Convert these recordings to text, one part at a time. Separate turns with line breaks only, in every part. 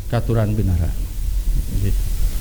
katuran pinara. Nggih.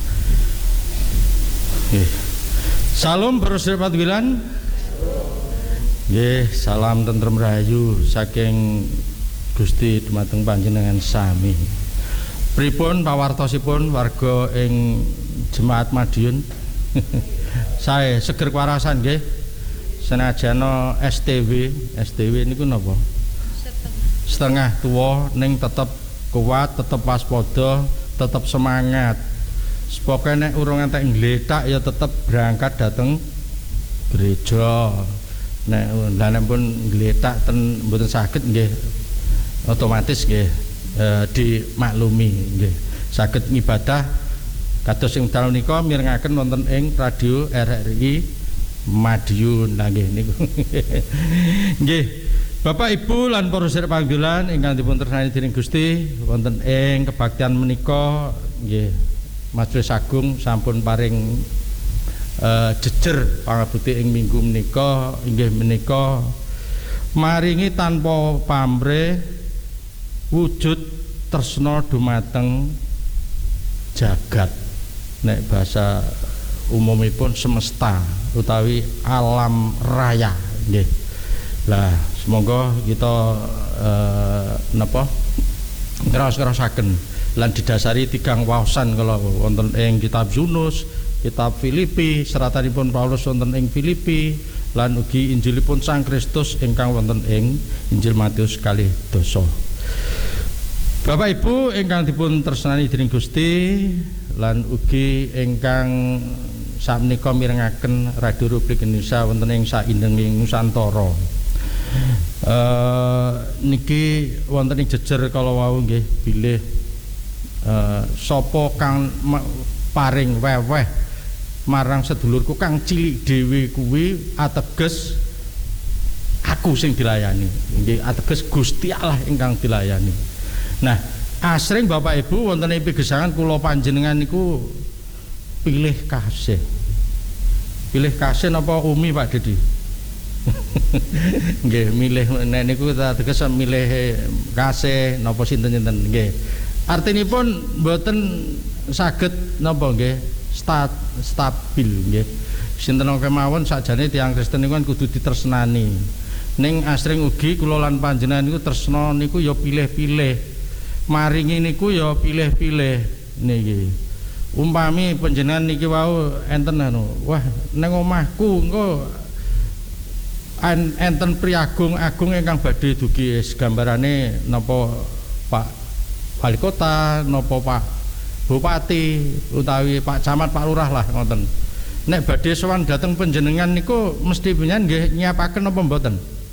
Nggih. Salam Brosir Patugilan. Nggih, salam tentrem rahayu saking Gusti dumateng panjenengan sami. Pripun pawartosipun warga ing Jemaat Madiun? Sae seger kewarasan nggih. Senajana STW niku napa? Setengah tua ning tetep kuat, tetep waspada, tetep semangat. Pokoke nek urung entek ngletak ya tetep berangkat dateng gereja. Nek pun ngletak ten mboten saged nggih otomatis nggih dimaklumi nggih. Saged ngibadah kados sing dalem nika mirengaken wonten ing radio RRI Madiun nggih niku. Nggih. Bapak Ibu lan para sedherek panggilan ingkang dipun tresnani dening Gusti wonten ing kebaktian menika nggih Majelis Agung sampun paring jejer pangabekti ing minggu menika inggih menika maringi tanpa pamrih wujud tresna dumateng jagat nek bahasa umumipun semesta utawi alam raya nggih. Lah semoga kita napa ngeros-ngerosaken lan didasari tigang waosan kalau wonten ing kitab Yunus, kitab Filipi, seratanipun Paulus wonten ing Filipi, lan ugi Injilipun Sang Kristus ingkang wonten ing Injil Matius kalih dasa. Bapak Ibu ingkang dipun tresnani dening Gusti lan ugi ingkang sakmenika mirengaken Radio Republik Indonesia wonten ing saindenging Nusantara. Niki wonten ing jejer kala wau nggih bilih sapa kang paring weweh marang sedulurku kang cilik dhewe kuwi ateges aku sing dilayani nggih ateges Gusti Allah ingkang dilayani. Nah asring Bapak Ibu wonten ing pigesangan kula panjenengan niku pilih kasih napa umi Pak Dedi? Nggih milih nek niku ateges milih kasih napa sinten-sinten nggih. Artinipun mboten saged napa nggih stabil nggih. Sinten kemawon sakjane tiyang Kristen niku kan kudu ditresnani. Ning asring ugi kula lan panjenengan niku tresna niku ya pilih-pilih. Maringi niku ya pilih-pilih niki. Umpami panjenengan niki wau enten anu, wah ning omahku engko enten priagung agung ingkang badhe dugi gambarane napa Pak Wali Kota napa Pak Bupati utawi Pak Camat Pak Lurah lah ngoten. Nek badhe sowan dhateng panjenengan niku mesti panjenengan nggih nyiapaken napa mboten?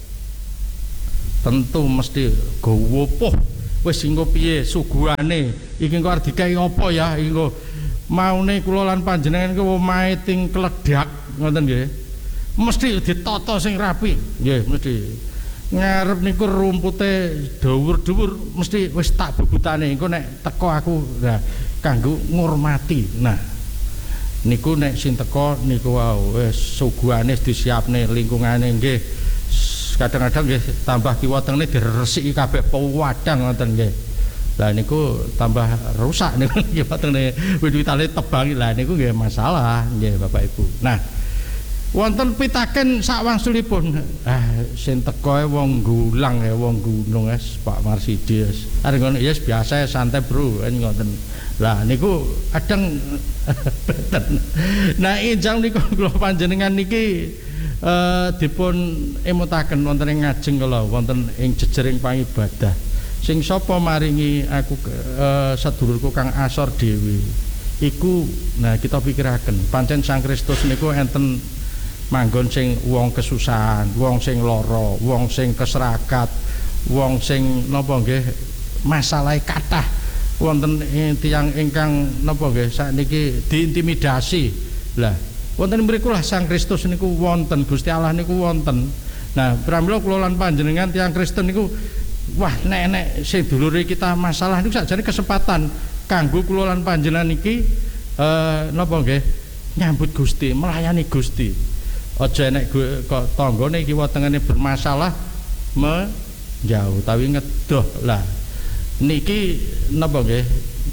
Tentu mesti gowopoh wis engko piye suguhane iki engko arep dikai apa ya engko maune kula lan panjenengan niku omahe ting Kledak ngoten nggih. Mesti ditata sing rapi nggih mesti. Ngarep niku rumpute dhuwur-dhuwur mesti wis tak bebutane engko nek teko aku nah kanggo ngurmati. Nah niku nek sing teko niku wau wis suguhane disiapne lingkungane nggih. Kadang-kadang nggih tambah kiwa tengene diresiki kabeh pewadang ngoten nggih. Lah niku tambah rusak niku kiwa tengene wit-witane tebang lah niku nggih masalah nggih Bapak Ibu. Nah wonten pitaken sakwangsulipun sing teko wong Gulang wong gunung Pak Marsidi arep ngono ya biasa santai bro ngoten. Lah niku kadang beten. Nah injang niku kula panjenengan niki dipun emutaken wonten ing ngajeng kala wonten ing jejering pangibadah. Sing sapa maringi aku sedulurku Kang Asor dhewe iku nah kita pikiraken pancen Sang Kristus niku enten manggon sing wong kesusahan, wong sing lara, wong sing keserakat, wong sing napa nggih masalahe kathah wonten tiyang ingkang napa nggih sakniki diintimidasi. Lah wonten mriku lah Sang Kristus niku wonten, Gusti Allah niku wonten. Nah pramila kula lan panjenengan tiyang Kristen niku wah nek sedulure kita masalah niku sakjane kesempatan kanggo kula lan panjenengan niki napa nggih nyambut Gusti, melayani Gusti. Aja nek kok tanggane kiwa tengene bermasalah menjauh tapi ngedoh lah niki napa nggih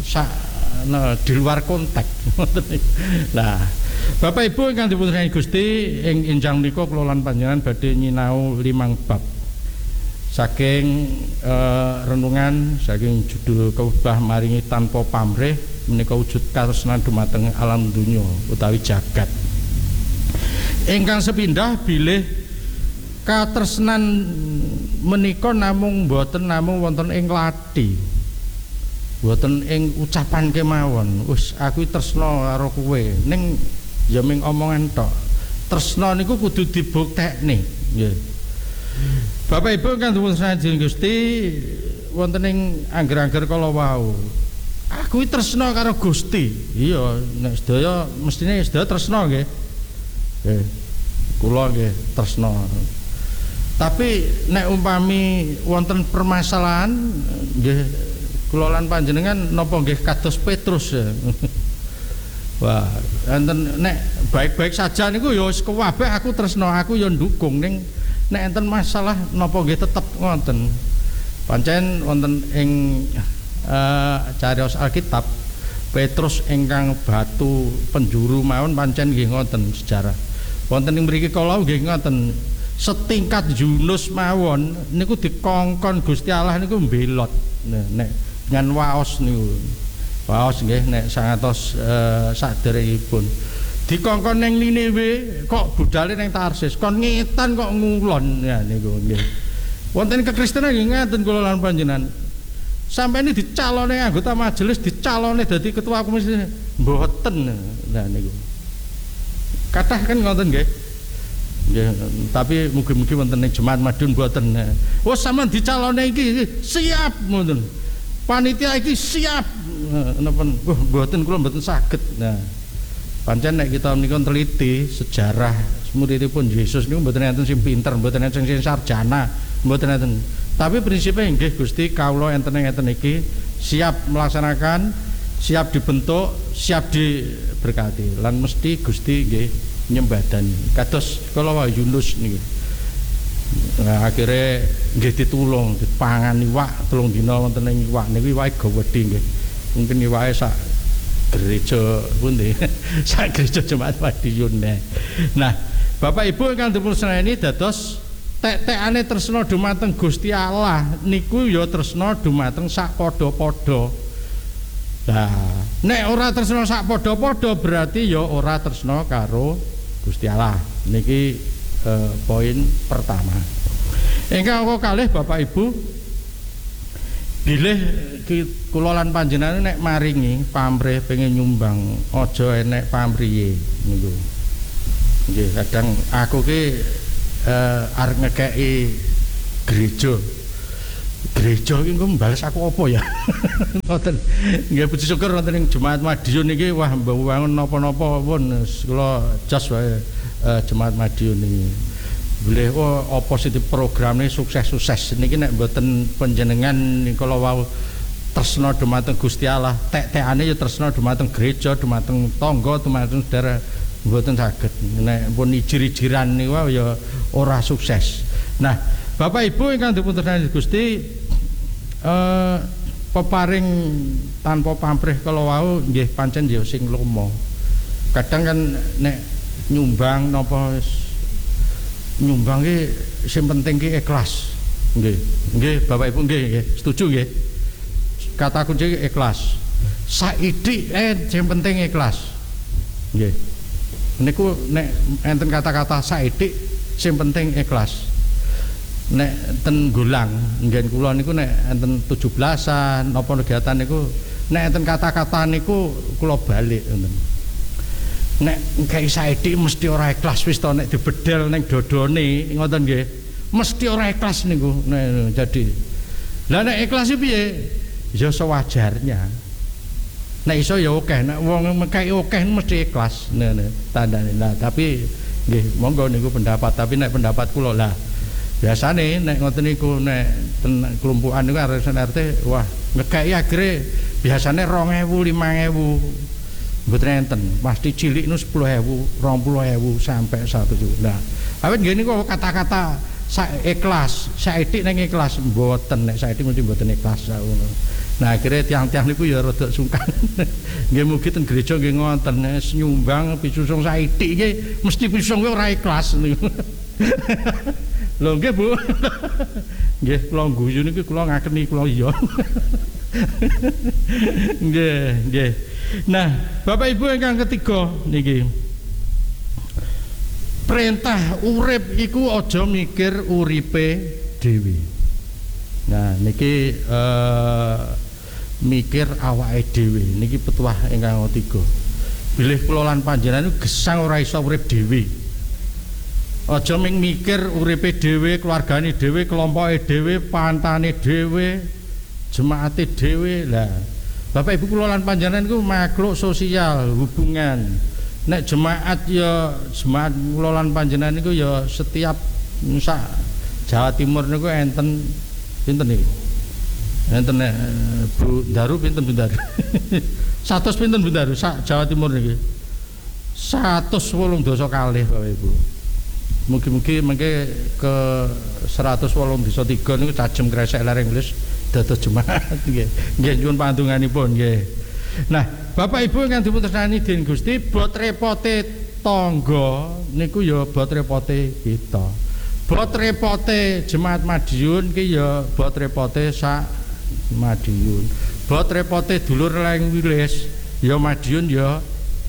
di luar konteks. Nah, Bapak Ibu ingkang dipuntenani Gusti, ing enjang menika kula lan panjenengan badhe nyinau 5 bab saking renungan saking judul khotbah maringi tanpa pamrih menika wujud katresnan dumateng alam donya utawi jagat. Ingkang sepindah bilih katresnan menika namung boten namung wonten ing lati, boten ing ucapan kemawon. Wis aku tresna karo kowe, ning ya ming omongan tok. Tresna niku kudu dibuktekne, nggih. Bapak Ibu kan dipun sajen Gusti wonten ing angger-angger kala wau. Aku tresna karo Gusti. Iya, nek sedaya mestine sedaya tresna nggih. Kula nggih tresna. Tapi nek umpami wonten permasalahan nggih kula lan panjenengan napa nggih kados Petrus ya. Wah, enten nek baik-baik saja niku ya wis kabeh aku tresna, aku ya ndukung ning nek enten masalah napa nggih tetep ngoten. Pancen wonten ing cariyos Alkitab Petrus ingkang batu penjuru mawon pancen nggih ngoten sejarah. Wonten ing mriki kala nggih ngoten. Setingkat Yunus mawon niku dikongkon Gusti Allah niku mbelot. Nek dengan waos niku. Waos nggih nek 100 saderengipun. Dikongkon ning Niniwe kok budale ning Tarsis, kon ngetan kok ngulon ya niku nggih. Wonten kekristenan nggih ngaten kula lan panjenengan. Sampai ini dicalone anggota majelis, dicalone dadi ketua komisi mboten. Nah niku. Kathah kan ngoten nggih. Nggih, tapi mugi-mugi wonten ing jemaat Madiun mboten. Oh sampean dicalone iki siap ngoten. Panitia iki siap. Napa mboten kula mboten saged. Nah, pancen nek kita menika teliti sejarah muridipun Yesus niku mboten enten sing pinter, mboten enten sing sarjana, mboten enten. Tapi prinsipnya nggih Gusti kawula enten iki siap melaksanakan, siap dibentuk, siap diberkati. Lan mesti Gusti nggih nyembadani. Kados kala wae Yunus niki. Nah, akhirnya nggih ditulung, dipangan iwak 3 dina wonten ing iwak niku iwake gawedhi nggih. Mungkin iwake sak gereja pundi? Sak gereja jemaat Madiun. Nah, Bapak Ibu ingkang dipun seneni dados tek-tekane tresna dumateng Gusti Allah niku ya tresna dumateng sak padha-padha. Nah, nek ora tresna sak padha-padha berarti ya ora tresna karo Gusti Allah. Niki poin pertama. Ingkang kalih Bapak Ibu bilih kula lan panjenengan nek maringi pamrih pengen nyumbang aja enek pamriye niku. Nggih, kadang aku ki arep ngekeki gereja iki engko mbales aku apa ya. Ngoten. Nggih puji syukur wonten ing jemaat Madiun niki wah mbangun napa-napa pun kula jos wae jemaat Madiun niki. Boleh apa sih programnya sukses-sukses niki nek mboten panjenengan kala wau tresna dumateng Gusti Allah, tek-tekane ya tresna dumateng gereja, dumateng tangga, dumateng saudara mboten saged. Nek pun ijir-ijiran niku ya ora sukses. Nah, Bapak Ibu ingkang dipuntenani Gusti peparing tanpa pamrih kala wau nggih pancen ya sing lomo. Kadang kan nek nyumbang napa nyumbang ki sing penting ki ikhlas. Nggih. Nggih Bapak Ibu nggih, setuju nggih. Kata kunci ikhlas. Saithik sing penting ikhlas. Nggih. Niku nek enten kata-kata saithik sing penting ikhlas. Nek ten Gulang nggen kula niku nek enten 17-an napa kegiatan niku nek enten kata-kata niku kula balik ngoten. Nek kayak saithik mesti ora ikhlas wis to nek dibedel ning dodone ngoten nggih. Mesti ora ikhlas niku. Jadi. Lah nek ikhlas piye? Ya sewajarnya. Nek iso ya akeh, nek wong mekake akeh mesti ikhlas. Tandane. Nah, tapi nggih monggo niku pendapat, tapi nek pendapat kula lah biasane nek ngoten niku nek kelumpukan niku RT wah ngekeki akhire biasane 2.000 5.000 mboten enten, pasti cilik nu 10.000, 20.000 sampai 1 juta. Nah, awet ngene kok kata-kata ikhlas, saithik ning ikhlas mboten nek saithik mesti mboten ikhlas ngono. Nah akhirnya tiang-tiang niku ya rada sungkan. Nggih mugi ten gereja nggih ngonten nyumbang pisusung saithik nggih mesti pisung ora ikhlas niku. Lho nggih Bu. Nggih kula guyu niku kula ngakeni kula iya. Nggih. Nah, Bapak Ibu ingkang ketiga niki. Perintah urip iku aja mikir uripe dhewe. Nah, niki mikir awake dhewe niki petuah ingkang ketiga. Bilih kula lan panjenengan gesang ora iso urip dhewe. Aja mikir uripe dhewe, keluargane dhewe, kelompoke dhewe, pantane dhewe, jemaate dhewe. Lah, Bapak Ibu kula lan panjenengan iku makhluk sosial, hubungan. Nek jemaat ya jemaat kula lan panjenengan niku ya setiap sak Jawa Timur niku enten pinten niki? Enten Bu Daru pinten Bu Daru? 100 pinten Bu Daru sak Jawa Timur niki? 108 dosa kalih Bapak Ibu. Mugi-mugi mengke ke 108 dosa 3 niku tajem kresek lereng Inggris dados jemaat nggih. Nggih nyuwun pantunganipun nggih. Nah, Bapak Ibu ingkang dipunsani dening Gusti, bot repote tangga niku ya bot repote kita. Bot repote jemaat Madiun ki ya bot repote sak Madiun. Bot repote dulur Leng Wilis ya Madiun ya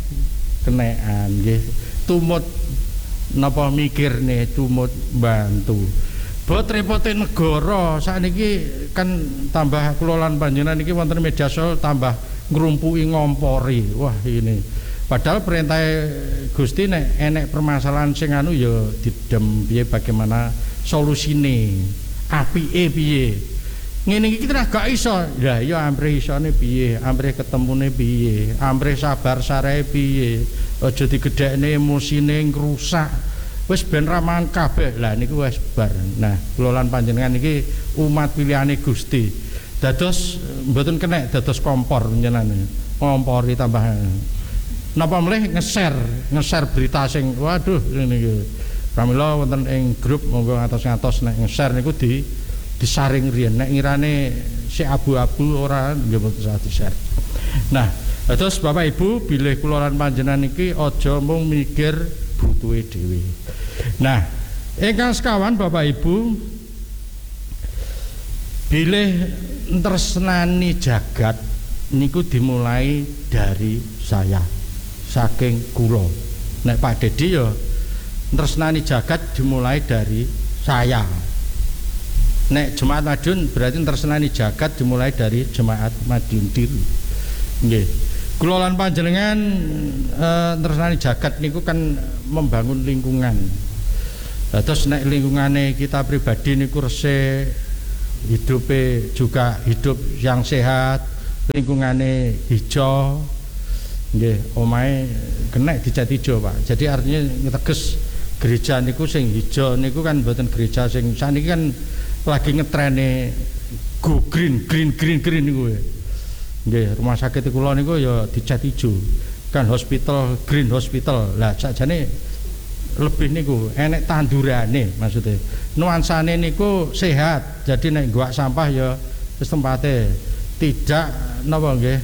kenekan nggih. Tumut napa mikirne tumut bantu. Bot repote negara sakniki kan tambah kula lan panjenengan niki wonten media sosial tambah ngrumpui ngompori. Wah ini padahal perintah Gusti nek enek permasalahan sing anu ya didem piye bagaimana solusine apike piye ngene iki kita gak iso ya ya amrih isone piye amrih ketemune piye amrih sabar sarae piye aja digedhekne emosine ngrusak wis ben ramangan kabeh lah niku wis bar. Nah kula lan panjenengan iki umat pilihane Gusti dados mboten kena dados kompor njenengan ngompori tambah napa mleh nge-share berita sing waduh niku pramila wonten ing grup monggo ngatos-ngatos nek nge-share niku disaring riyen nek ngirane si abu-abu ora nggih mboten usah di-share. Nah terus Bapak Ibu bilih kula lan panjenengan iki aja mung mikir butuhe dhewe. Nah ingkang sekawan Bapak Ibu bilih tresnani jagat niku dimulai dari saya saking kula. Nek Pak Dedi ya tresnani jagat dimulai dari saya. Nek jemaat Madiun berarti tresnani jagat dimulai dari jemaat Madiun diri. Nggih. Kula lan panjenengan tresnani jagat niku kan membangun lingkungan. Terus nek lingkungane kita pribadi niku resik hidupnya juga hidup yang sehat, lingkungannya hijau, nggih, omahe kena dicat hijau Pak. Jadi artinya teges gereja niku sing hijau niku kan mboten gereja sing saniki kan lagi ngetrene go green niku. Nggih, rumah sakit kula niku ya dicat hijau. Kan hospital green hospital. Lah sakjane lebih niku enek tandurane maksudnya nuansane niku sehat jadi nek gua sampah ya wis tempate tidak napa nggih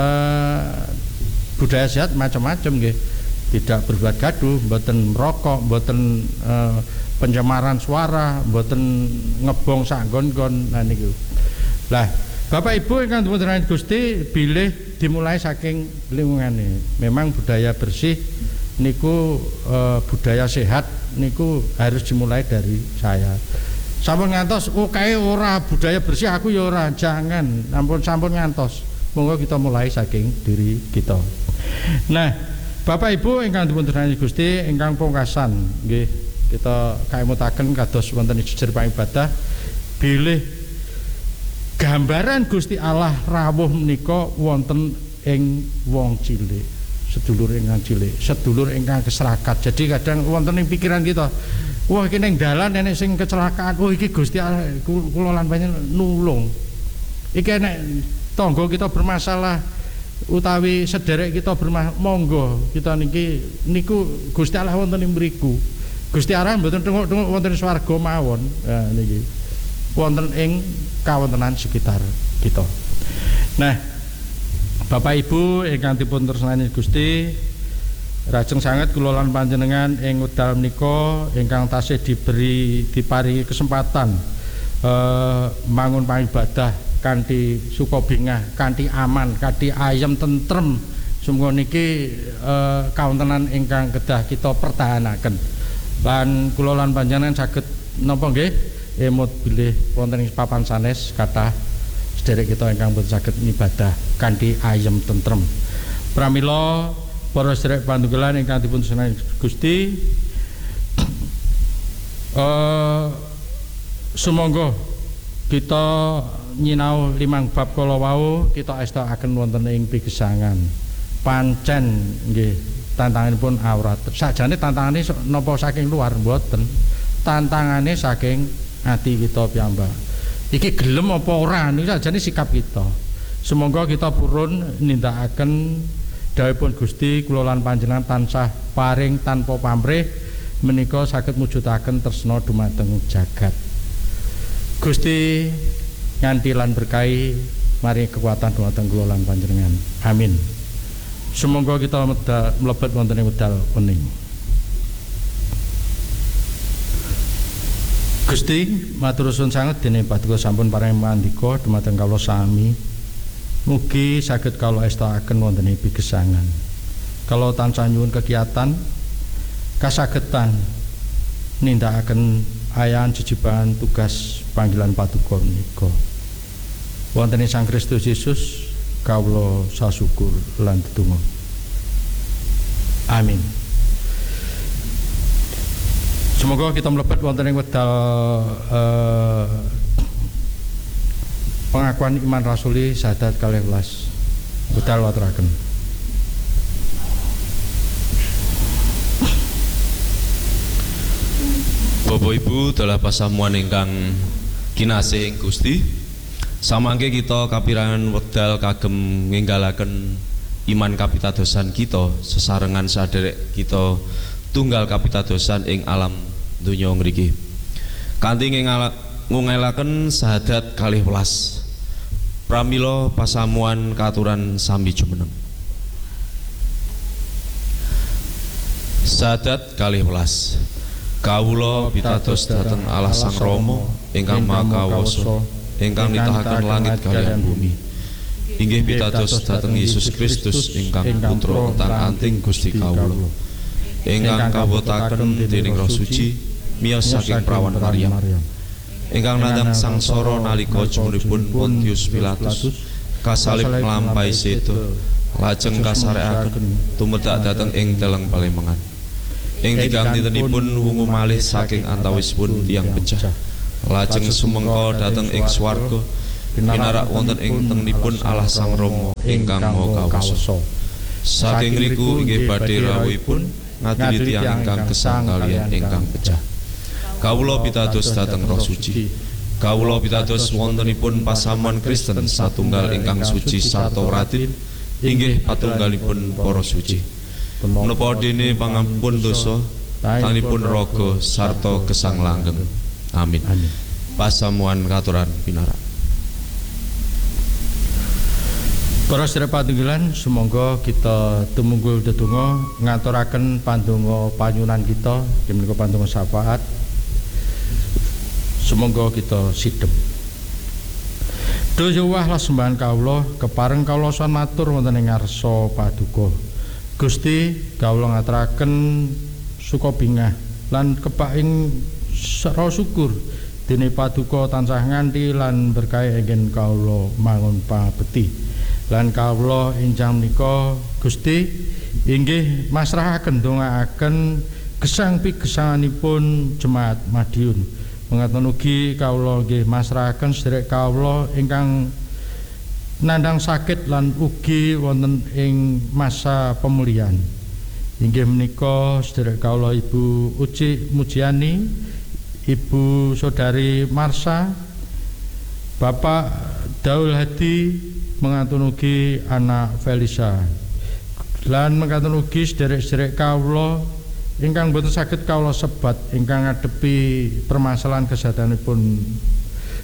budaya sehat macam-macam nggih tidak berbuat gaduh mboten merokok mboten pencemaran suara mboten ngebong sak nggon-nggon nah niku lah Bapak Ibu ingkang dipuntenani Gusti bilih dimulai saking lingkungane memang budaya bersih niku budaya sehat niku harus dimulai dari saya. Sampun ngantos kae ora budaya bersih aku ya ora jangan sampun ngantos. Monggo kita mulai saking diri kita. Nah, Bapak Ibu ingkang dipuntenani Gusti ingkang pungkasan nggih kita kaemutaken kados wonten jejer pangibadah bilih gambaran Gusti Allah rawuh menika wonten ing wong cilik. Sedulur ingkang cilik, sedulur ingkang keserakat. Jadi kadang wonten ing pikiran kita, wah iki ning dalan enek sing kecelakaan, oh iki Gusti Allah kula lan panjenengan nulung. Iki enek tangga kita bermasalah utawi sederek kita bermasalah, monggo kita niku Gusti Allah wonten ing mriku. Gusti Allah mboten tengok-tengok wonten swarga mawon. Nah niki wonten ing kawontenan sekitar kita. Nah, Bapak Ibu ingkang dipun tresnani Gusti, lajeng sanget kula lan panjenengan ing wekdal menika ingkang tasih diparingi kesempatan mangun pangibadah kanthi sukabingah, kanthi aman, kanthi ayem tentrem. Sumuga niki kawontenan ingkang kedah kita pertahanaken. Lan kula lan panjenengan saged napa nggih emut bilih wonten ing papan sanes kathah sederek kita ingkang boten saged ngibadah kanthi ayem tentrem. Pramila para sederek panunggalan ingkang dipun senani Gusti, sumangga kita nyinau 5 bab kala wau kita estakaken wonten ing pigesangan. Pancen nggih tantanganipun awrat. Sakjane tantangane napa saking luar mboten. Tantangane saking ati kita piyambak. Iki gelem apa ora niki sakjane sikap kita. Semoga kita purun nindakaken dawuhipun Gusti kula lan panjenengan tansah paring tanpa pamrih menika saged mujudaken tresna dumateng jagat. Gusti nganti lan berkahi mari kekuatan dumateng kula lan panjenengan. Amin. Semoga kita mlebet wonten ing wedal wening. Gusti matur suwun sanget dene paduka sampun paring mandika dumateng kawula sami. Mugi saged kawula estakaken wonten ing pigesangan. Kawula tansah nyuwun kegiatan kasagedan nindakaken ayahan jejibahan tugas panggilan paduka menika. Wonten ing Sang Kristus Yesus kawula sasyukur lan tetunggal. Amin. Semoga kita mlebet wonten ing wedal pengakuan iman rasuli syahadat 12. Wedal waturaken.
Bapak Ibu dalah pasamuan ingkang kinasih ing Gusti. Samangke kita kapirangan wekdal kagem nginggalaken iman kapitadosan kita sesarengan saderek kita tunggal kapitadosan ing alam donya ngriki. Kanthi ngungelaken syahadat 12. Pramila pasamuan katuran sami jumeneng. Syahadat 12. Kawula pitados dhateng Allah Sang Rama ingkang Maha Kawasa ingkang nitahaken langit kaliyan bumi. Inggih pitados dhateng Yesus Kristus ingkang putra entang-anting Gusti kawula. Ingkang kabotaken dening Roh Suci miyos saking prawan Maryam. Ingkang nandhang sangsara nalika jumuripun Pontius Pilatus kasalib nglampahi seda lajeng kasarekaken tumedak dhateng ing deleng Palemengan. Ing tigang dintenipun wungu malih saking antawisipun tiyang pecah. Lajeng sumengka dhateng ing swarga pinarak wonten ing tengenipun Allah Sang Rama ingkang Maha Kawasa. Saking riku inggih badhe rawuhipun ngadili tiyang ingkang gesang kaliyan ingkang pecah. Kawula pitados dhateng Roh Suci. Kawula pitados wontenipun pasamuan Kristen satunggal ingkang suci sarta radin inggih patunggalipun para suci. Menapa dene pangampun dosa tanipun raga sarta gesang langgeng. Amin. Pasamuan katuran pinarak.
Para sedherek patunggilan, sumangga kita tumunggul ndedonga ngaturaken pandonga panyunan kita menika pandonga syafaat. Sumangga kita sidhep. Dhuwur sembahan kawula kepareng kawula sawan matur wonten ing ngarsa paduka. Gusti kawula ngaturaken sukabingah lan kepaing raos syukur dene paduka tansah nganti lan berkahi enggen kawula mangun pabekti. Lan kawula enjang menika Gusti inggih masrahaken ndongaaken gesang pigesanganipun jemaat Madiun. Mengaten ugi kawula nggih masrahaken sedherek kawula ingkang nandhang sakit lan ugi wonten ing masa pemulihan. Inggih menika sedherek kawula Ibu Uci Mujiani, Ibu Saudari Marsha, Bapak Daul Hadi, mengatun ugi anak Felisa. Lan mengatun ugi sederek-sederek kawula ingkang boten saged kawula sebat ingkang ngadepi permasalahan kesehatanipun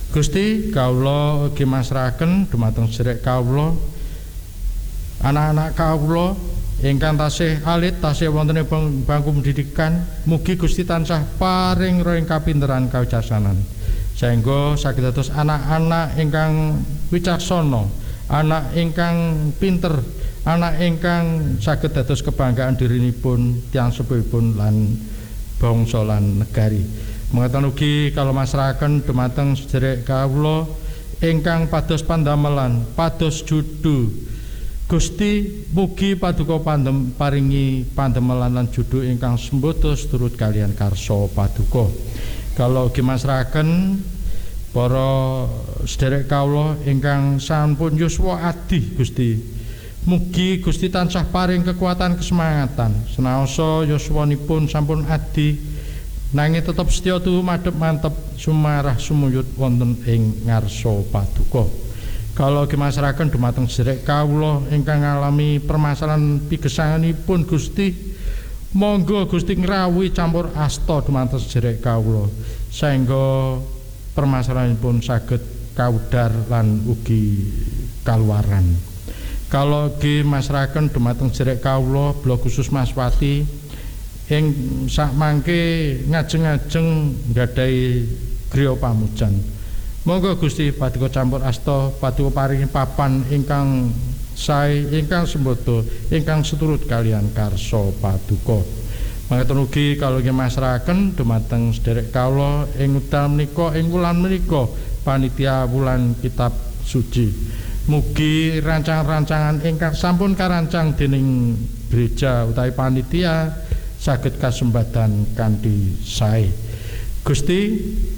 Gusti kawula ugi masrahaken dumateng sedherek kawula anak-anak kawula ingkang tasih alit tasih wonten ing bangku pendidikan, mugi Gusti tansah paring roh kapinteran kawicaksanan sehingga saged dados anak-anak ingkang wicaksana, anak ingkang pinter, anak ingkang saged dados kebanggaan dirinipun tiyang sepuhipun lan bangsa lan negari. Mengatakan ugi kalau masrahaken dumateng sedherek kawula ingkang pados pandamelan, pados judu. Gusti mugi paduka paringi pandamelan lan judu ingkang sembodos turut kalian karsa paduka. Kalau ugi masrahaken para sedherek kawula ingkang sampun yuswa adi Gusti. Mugi Gusti tansah paring kekuatan kesemangatan senaosa yuswanipun sampun adi nanging tetep setya tuhu madhep mantep sumarah sumuyut wonten ing ngarsa paduka. Kalau masrahaken dumateng sedherek kawula ingkang ngalami permasalahan pigesanganipun Gusti, monggo Gusti ngrawuhi campur asta dumateng sedherek kawula saengga permasalahanipun saged kawedhar lan ugi kaluwaran. Kalau masrahaken dumateng sedherek kawula bela khusus Mas Wati ing sak mangke ngajeng-ajeng nggadahi griya pamujan. Monggo Gusti paduka campur asta, paduka paringi papan ingkang sae, ingkang sembodo, ingkang seturut kalian karsa paduka. Mangkaten ugi kalau masrahaken dumateng sedherek kawula ing wekdal menika ing wulan menika panitia wulan kitab suci. Mugi rancangan-rancangan ingkang sampun karancang dening gereja utawi panitia saged kasembatan kanthi sae. Gusti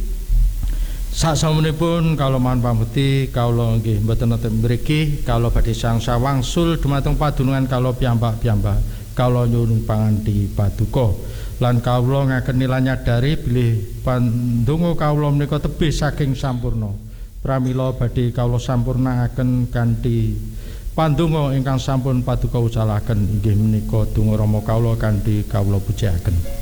sasampunipun kawula mohon pamekti kawula nggih mboten wonten mriki kawula badhe sangsa wangsul dumateng padunungan kawula piyambak-piyambak kawula nyuwun panganti paduka lan kawula ngakeni lan nyadari bilih pandonga kawula menika tebih saking sampurna pramila badhe kawula sampurnaaken kanthi pandonga ingkang sampun paduka ucalaken inggih menika donga Rama kawula kanthi kawula pujiaken.